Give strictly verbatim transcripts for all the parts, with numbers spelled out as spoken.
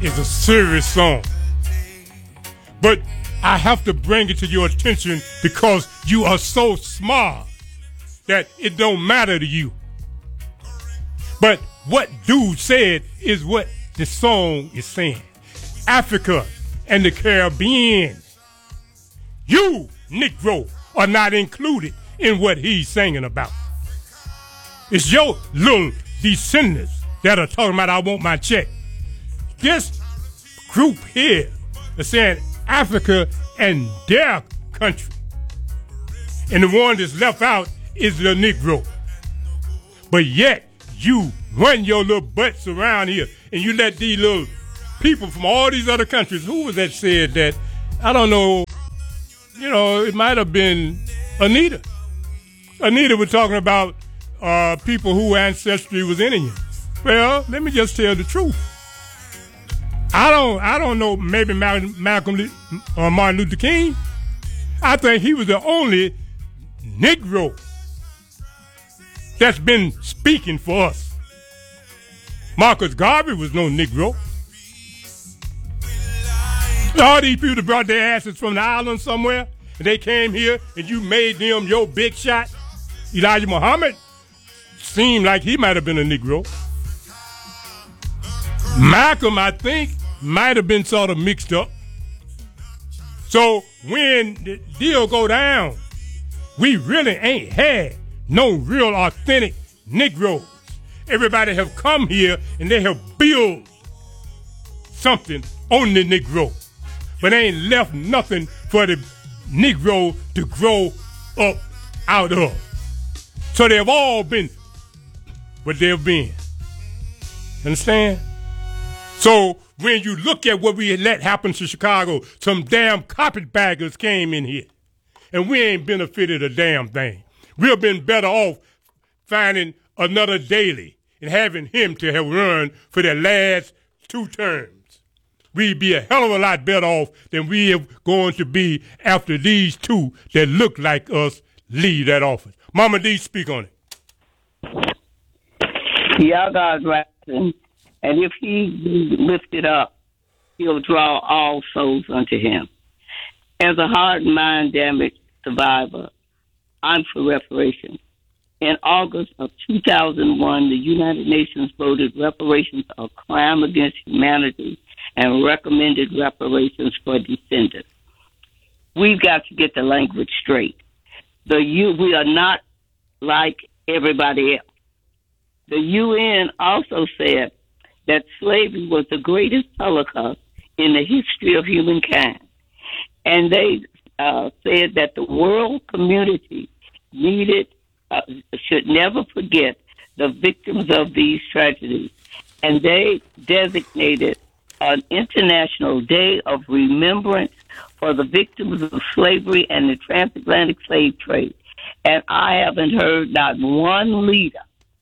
is a serious song. But I have to bring it to your attention because you are so smart that it don't matter to you. But what dude said is what the song is saying. Africa and the Caribbean, you, Negro, are not included in what he's singing about. It's your little descendants that are talking about I want my check. This group here is saying Africa and their country. And the one that's left out is the Negro. But yet, you run your little butts around here and you let these little people from all these other countries, who was that said that? I don't know, you know, it might have been Anita. Anita was talking about uh, people whose ancestry was Indian. Well, let me just tell the truth. I don't I don't know, maybe Malcolm, Malcolm or Martin Luther King. I think he was the only Negro that's been speaking for us. Marcus Garvey was no Negro. All these people that brought their asses from the island somewhere, and they came here, and you made them your big shot. Elijah Muhammad seemed like he might have been a Negro. Malcolm, I think, might have been sort of mixed up. So when the deal go down, we really ain't had no real authentic Negroes. Everybody have come here and they have built something on the Negro, but they ain't left nothing for the Negro to grow up out of. So they've all been what they've been. Understand? So when you look at what we let happen to Chicago, some damn carpetbaggers came in here, and we ain't benefited a damn thing. We've been better off finding another Daley and having him to have run for the last two terms. We'd be a hell of a lot better off than we are going to be after these two that look like us leave that office. Mama D, speak on it. Yeah, God's rising. And if he be lifted up, he'll draw all souls unto him. As a heart and mind damaged survivor, I'm for reparations. In August of two thousand one, the United Nations voted reparations a crime against humanity and recommended reparations for descendants. We've got to get the language straight. The U, we are not like everybody else. The U N also said that slavery was the greatest holocaust in the history of humankind. And they uh, said that the world community needed, uh, should never forget the victims of these tragedies. And they designated an International Day of Remembrance for the victims of slavery and the transatlantic slave trade. And I haven't heard not one leader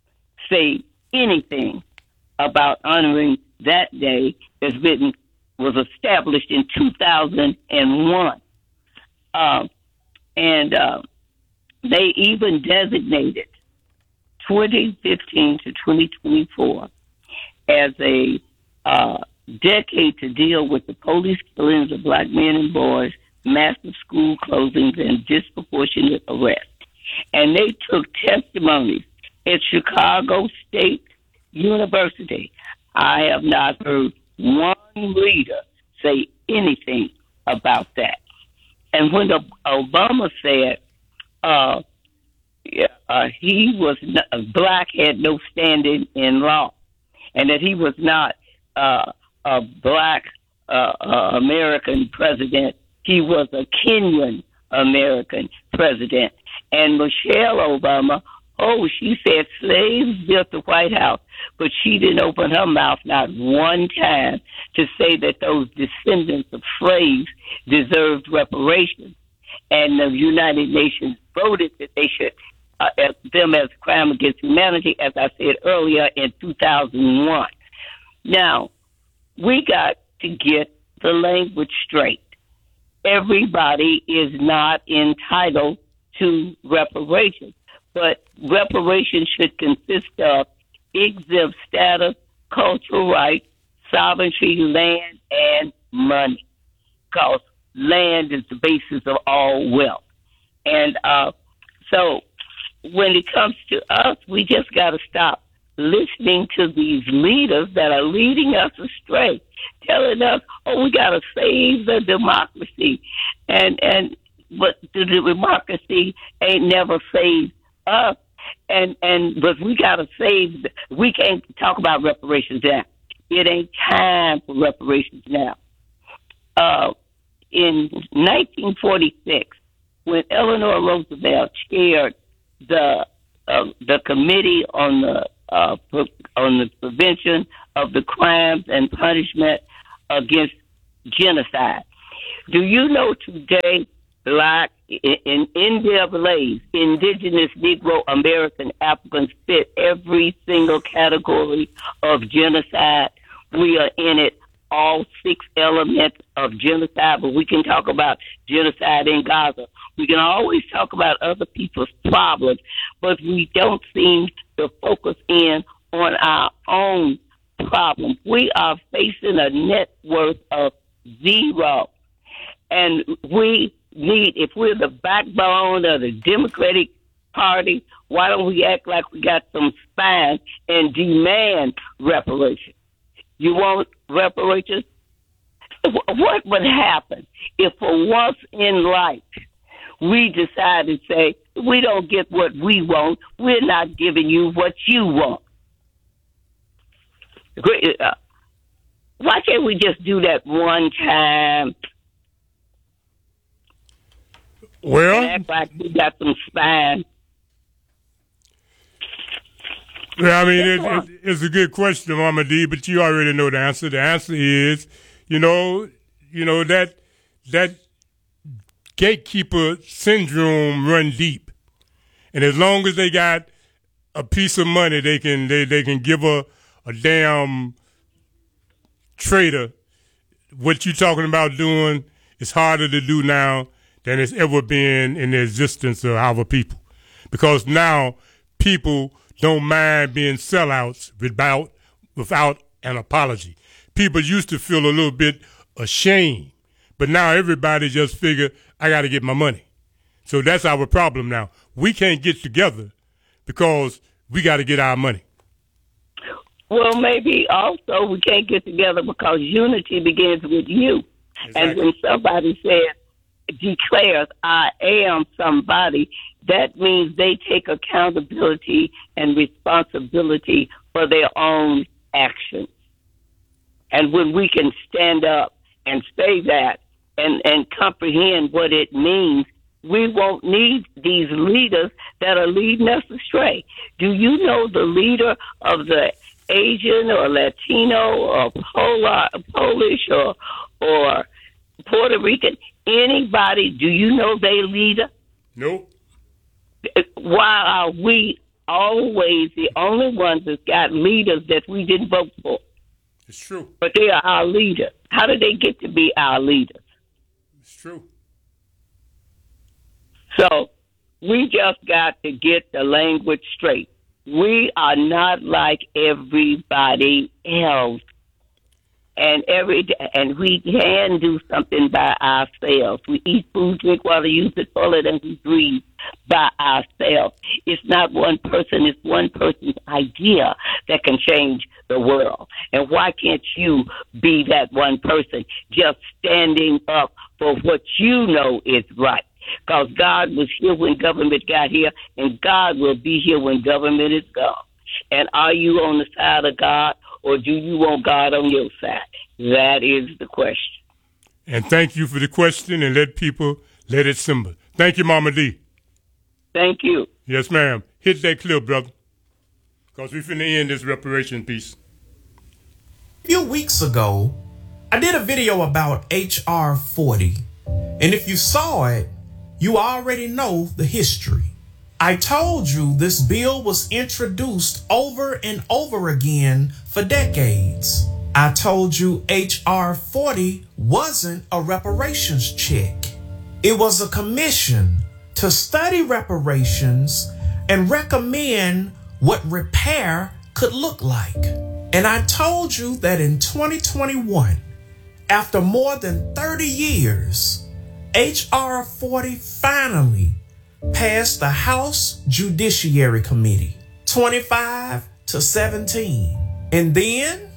say anything about honoring that day that's been was established in two thousand one. Um, and uh, they even designated twenty fifteen to twenty twenty-four as a uh, decade to deal with the police killings of black men and boys, massive school closings, and disproportionate arrests. And they took testimonies at Chicago State University. I have not heard one leader say anything about that. And when the, Obama said uh, uh, he was not, black had no standing in law, and that he was not uh, a black uh, uh, American president, he was a Kenyan American president. And Michelle Obama, oh, she said slaves built the White House, but she didn't open her mouth not one time to say that those descendants of slaves deserved reparations. And the United Nations voted that they should, uh, them as a crime against humanity, as I said earlier, in two thousand one. Now, we got to get the language straight. Everybody is not entitled to reparations, but reparations should consist of exempt status, cultural rights, sovereignty, land, and money, because land is the basis of all wealth. And uh, so when it comes to us, we just got to stop listening to these leaders that are leading us astray, telling us, oh, we got to save the democracy. And, and but the democracy ain't never saved us. And, and but we got to save, we can't talk about reparations now. It ain't time for reparations now. Uh, in nineteen forty-six, when Eleanor Roosevelt chaired the uh, the committee on the uh, on the prevention of the crimes and punishment against genocide, do you know today, Black in N double A's, Indigenous, Negro, American, Africans fit every single category of genocide? We are in it, all six elements of genocide, but we can talk about genocide in Gaza. We can always talk about other people's problems, but we don't seem to focus in on our own problems. We are facing a net worth of zero, and we need, if we're the backbone of the Democratic Party, why don't we act like we got some spine and demand reparations? You want reparations? What would happen if for once in life we decide to say, we don't get what we want, we're not giving you what you want? Why can't we just do that one time? Well, and act like we got some spine. Yeah, I mean, it, it, it's a good question, Mama D, but you already know the answer. The answer is, you know, you know, that that gatekeeper syndrome run deep. And as long as they got a piece of money, they can they, they can give a, a damn traitor what you talking about doing is harder to do now than it's ever been in the existence of our people. Because now people don't mind being sellouts without without an apology. People used to feel a little bit ashamed, but now everybody just figure, I got to get my money. So that's our problem now. We can't get together because we got to get our money. Well, maybe also we can't get together because unity begins with you. Exactly. And when somebody says, declares, I am somebody, that means they take accountability and responsibility for their own actions. And when we can stand up and say that and, and comprehend what it means, we won't need these leaders that are leading us astray. Do you know the leader of the Asian or Latino or Polar, Polish or or Puerto Rican? Anybody, do you know their leader? Nope. Why are we always the only ones that got leaders that we didn't vote for? It's true. But they are our leaders. How did they get to be our leaders? It's true. So we just got to get the language straight. We are not like everybody else. And every and we can do something by ourselves. We eat food, drink water, use the toilet, and we breathe by ourselves. It's not one person, it's one person's idea that can change the world. And why can't you be that one person just standing up for what you know is right? Because God was here when government got here, and God will be here when government is gone. And are you on the side of God, or do you want God on your side? That is the question. And thank you for the question, and let people let it simmer. Thank you, Mama D. Thank you. Yes, ma'am. Hit that clip, brother, because we're finna end this reparation piece. A few weeks ago, I did a video about H R forty, and if you saw it, you already know the history. I told you this bill was introduced over and over again for decades. I told you H R forty wasn't a reparations check. It was a commission to study reparations and recommend what repair could look like. And I told you that in twenty twenty-one, after more than thirty years, H R forty finally passed the House Judiciary Committee, twenty-five to seventeen. And then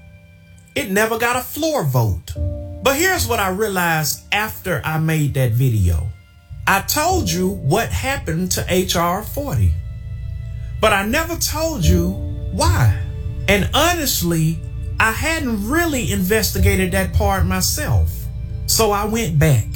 it never got a floor vote. But here's what I realized after I made that video. I told you what happened to H R forty, but I never told you why. And honestly, I hadn't really investigated that part myself. So I went back,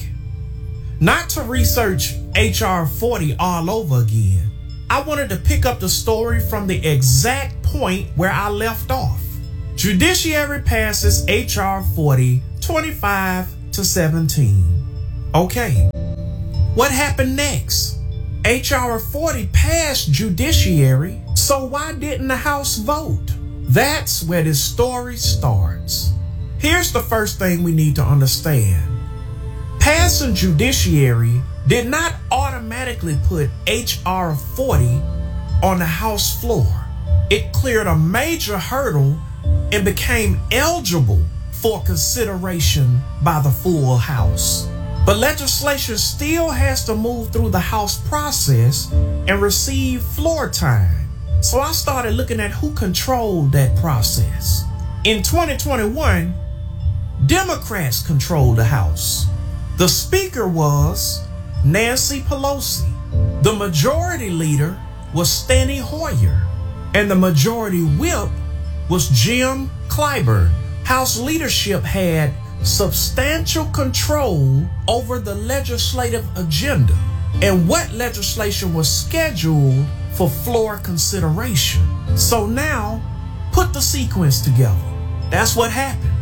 not to research H R forty all over again. I wanted to pick up the story from the exact point where I left off. Judiciary passes H R forty, twenty-five to seventeen. Okay, what happened next? H R forty passed Judiciary, so why didn't the House vote? That's where this story starts. Here's the first thing we need to understand. Passing Judiciary did not automatically put H R forty on the House floor. It cleared a major hurdle and became eligible for consideration by the full House. But legislation still has to move through the House process and receive floor time. So I started looking at who controlled that process. In twenty twenty-one, Democrats controlled the House. The Speaker was Nancy Pelosi. The Majority Leader was Steny Hoyer. And the Majority Whip was Jim Clyburn. House leadership had substantial control over the legislative agenda and what legislation was scheduled for floor consideration. So now, put the sequence together. That's what happened.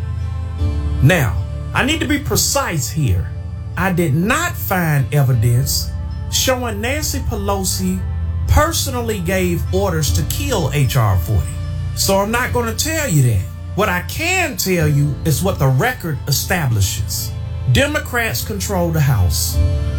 Now, I need to be precise here. I did not find evidence showing Nancy Pelosi personally gave orders to kill H R forty. So I'm not going to tell you that. What I can tell you is what the record establishes. Democrats control the House.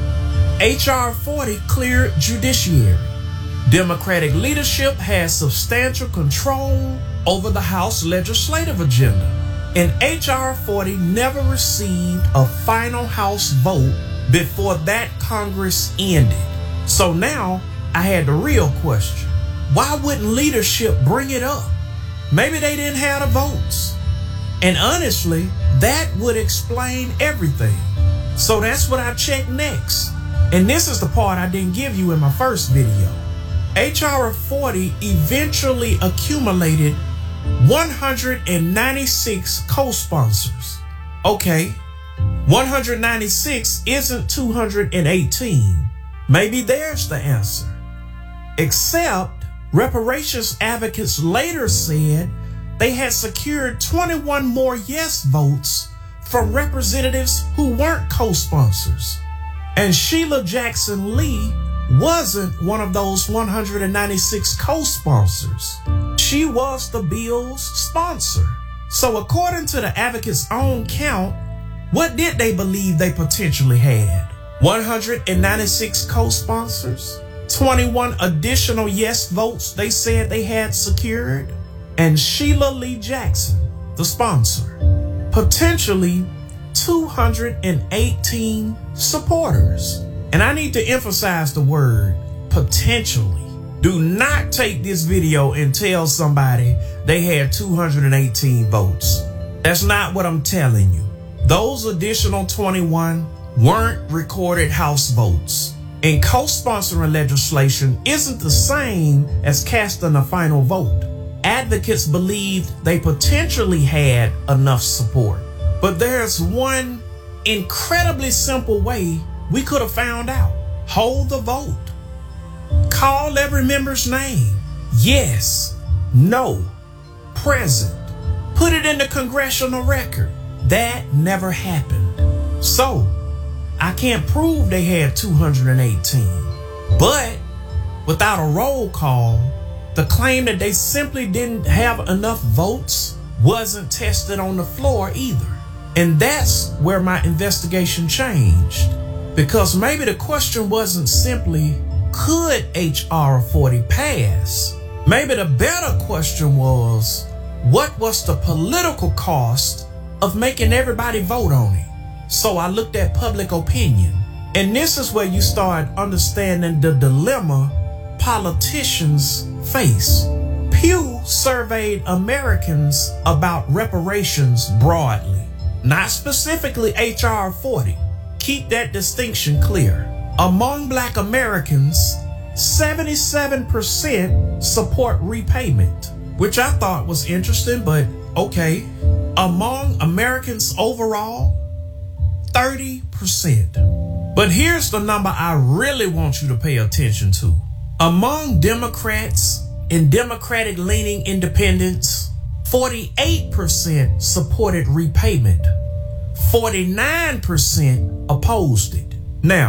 H R forty cleared Judiciary. Democratic leadership has substantial control over the House legislative agenda. And H R forty never received a final House vote before that Congress ended. So now I had the real question. Why wouldn't leadership bring it up? Maybe they didn't have the votes. And honestly, that would explain everything. So that's what I checked next. And this is the part I didn't give you in my first video. H R forty eventually accumulated one hundred ninety-six co-sponsors. Okay, one hundred ninety-six isn't two hundred eighteen. Maybe there's the answer. Except reparations advocates later said they had secured twenty-one more yes votes from representatives who weren't co-sponsors. And Sheila Jackson Lee wasn't one of those one hundred ninety-six co-sponsors. She was the bill's sponsor. So according to the advocates' own count, what did they believe they potentially had? one hundred ninety-six co-sponsors? twenty-one additional yes votes they said they had secured? And Sheila Lee Jackson, the sponsor. Potentially two hundred eighteen supporters. And I need to emphasize the word potentially. Do not take this video and tell somebody they had two hundred eighteen votes. That's not what I'm telling you. Those additional twenty-one weren't recorded House votes. And co-sponsoring legislation isn't the same as casting a final vote. Advocates believed they potentially had enough support. But there's one incredibly simple way we could have found out. Hold the vote. Call every member's name. Yes, no, present. Put it in the congressional record. That never happened. So, I can't prove they had two hundred eighteen. But, without a roll call, the claim that they simply didn't have enough votes wasn't tested on the floor either. And that's where my investigation changed. Because maybe the question wasn't simply, could H R forty pass? Maybe the better question was, what was the political cost of making everybody vote on it? So I looked at public opinion. And this is where you start understanding the dilemma politicians face. Pew surveyed Americans about reparations broadly, not specifically H R forty. Keep that distinction clear. Among Black Americans, seventy-seven percent support repayment, which I thought was interesting, but okay. Among Americans overall, thirty percent. But here's the number I really want you to pay attention to. Among Democrats and Democratic-leaning independents, forty-eight percent supported repayment. forty-nine percent opposed it. Now,